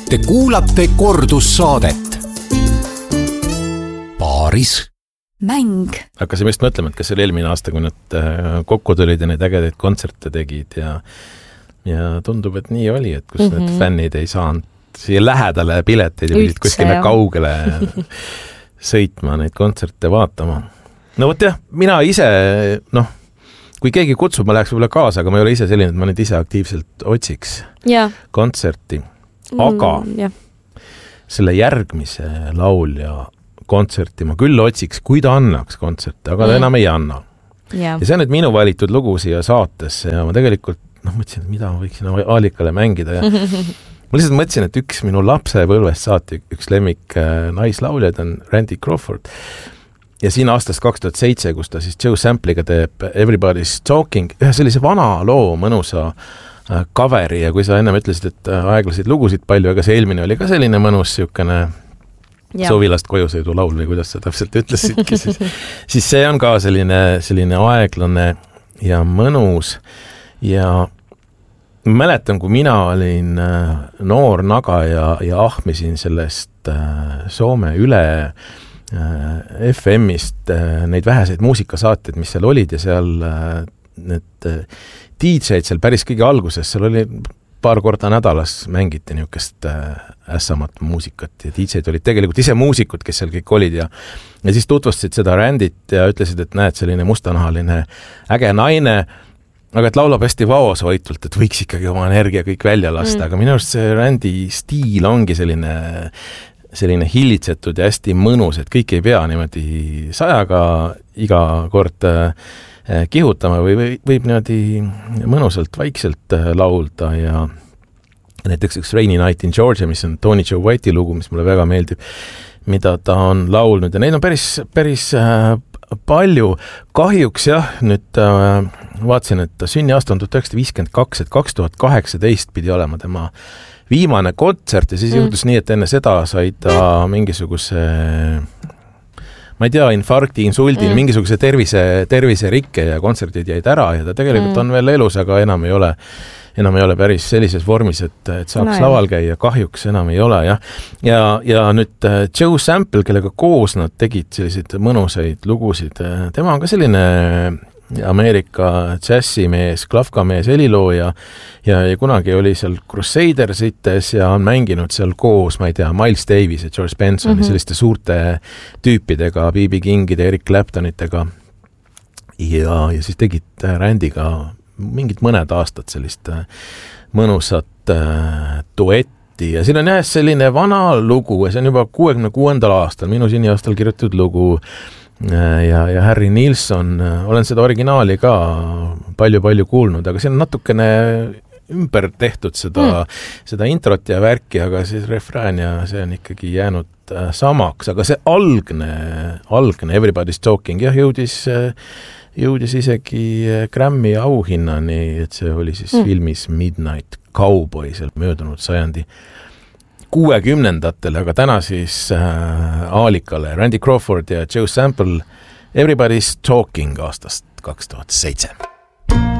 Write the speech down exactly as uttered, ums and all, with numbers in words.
Te kuulate kordussaadet. Paaris. Mäng. Hakkasin vist mõtlema, et kas oli eelmine aasta, kui nad kokku tulid ja neid ägedaid kontserte tegid ja, ja tundub, et nii oli, et kus mm -hmm. need fännid ei saanud siia lähedale pileteid ja pidid kuskile kaugele sõitma neid kontserte vaatama. No võt jah, mina ise, noh, kui keegi kutsub, ma läheks võib-olla kaasa, aga ma ei ole ise selline, et ma neid ise aktiivselt otsiks ja. kontserti. Aga mm, ja. selle järgmise laulja kontserti ma küll otsiks, kui ta annaks kontserte, aga ta mm. enam ei anna. Ja. ja see on nüüd minu valitud lugu siia saatesse ja ma tegelikult noh, mõtlesin, et mida ma võiksin Aalikale mängida ja ma lihtsalt mõtlesin, et üks minu lapsepõlvest saati üks lemmik naislauljaid on Randy Crawford. Ja siin aastast kaks tuhat seitse, kus ta siis Joe Sample'iga teeb Everybody's Talking, ühe sellise vana loo mõnusa coveri ja kui sa ennem ütlesid, et aeglasid lugusid palju, aga see eelmine oli ka selline mõnus siukene suvilast kojusõidu laul või kuidas sa täpselt ütlesidki, siis, siis see on ka selline, selline aeglane ja mõnus ja mäletan, kui mina olin noor naga ja, ja ahmisin sellest Soome üle F M-ist neid väheseid muusikasaateid, mis seal olid ja seal need D J-d seal päris kõige alguses, seal oli paar korda nädalas mängiti niisugust ässamat muusikat ja D J-d olid tegelikult ise muusikud, kes seal kõik olid ja, ja siis tutvustasid seda Randit ja ütlesid, et näed, selline mustanahaline äge naine, aga et laulab hästi vaoshoitult, et võiks ikkagi oma energia kõik välja lasta, mm. aga minu arust see Randi stiil ongi selline selline hillitsetud ja hästi mõnus, et kõik ei pea niimoodi sajaga iga kord kihutama või võib, võib niimoodi mõnusalt vaikselt laulda ja näiteks üks Rainy Night in Georgia, mis on Tony Joe White'i lugu, mis mulle väga meeldib, mida ta on laulnud ja neid on päris, päris palju. Kahjuks jah, nüüd vaatasin, et sünniaasta on tuhat üheksasada viiskümmend kaks, et kaks tuhat kaheksateist pidi olema tema viimane kontsert ja siis mm. juhtus nii, et enne seda sai ta mingisuguse, ma ei tea, infarkti, insuldi, mm. mingisuguse tervise, terviserikke ja kontserdid jäid ära ja ta tegelikult mm. on veel elus, aga enam ei ole, enam ei ole päris sellises vormis, et, et saaks no, laval käia, kahjuks enam ei ole, jah. Ja, ja nüüd Joe Sample, kellega koos nad tegid selliseid mõnusaid lugusid, tema on ka selline Ameerika džässimees, klafkamees, helilooja ja, ja kunagi oli seal Crusadersites ja on mänginud seal koos, ma ei tea, Miles Davis ja George Benson mm -hmm. selliste suurte tüüpidega, B B Kingide, Eric Claptonitega ja, ja siis tegid Randiga mingid mõned aastad sellist mõnusat äh, duetti ja siin on jah selline vana lugu ja see on juba kuuekümne kuuendal aastal, minu sünniaastal kirjutatud lugu ja, ja Harry Nilsson, olen seda originaali ka palju-palju kuulnud, aga see on natukene ümber tehtud seda, mm. seda introt ja värki, aga siis refrään ja see on ikkagi jäänud samaks, aga see algne, algne Everybody's Talking jah, jõudis, jõudis isegi Grammy auhinnani, et see oli siis mm. filmis Midnight Cowboy seal möödunud sajandi kuuekümnendatel, aga täna siis äh, Aalikale Randy Crawford ja Joe Sample Everybody's Talking aastast kaks tuhat seitse.